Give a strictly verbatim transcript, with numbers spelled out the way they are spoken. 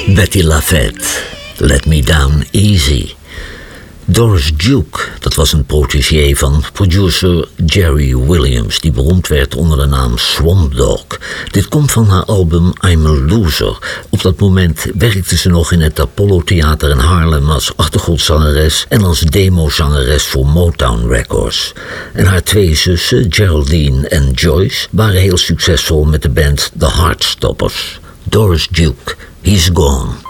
Betty Lafette, Let Me Down Easy. Doris Duke, dat was een protégé van producer Jerry Williams, die beroemd werd onder de naam Swamp Dogg. Dit komt van haar album I'm a Loser. Op dat moment werkte ze nog in het Apollo Theater in Haarlem als achtergrondzangeres en als demozangeres voor Motown Records. En haar twee zussen, Geraldine en Joyce, waren heel succesvol met de band The Heartstoppers. Doris Duke, He's Gone.